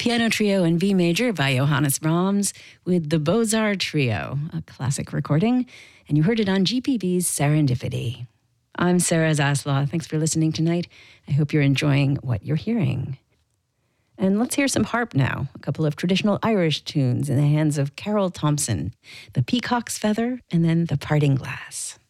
piano trio in V major by Johannes Brahms with the Beaux-Arts Trio, a classic recording, and you heard it on GPB's Serendipity. I'm Sarah Zaslaw. Thanks for listening tonight. I hope you're enjoying what you're hearing. And let's hear some harp now, a couple of traditional Irish tunes in the hands of Carol Thompson, The Peacock's Feather and then The Parting Glass.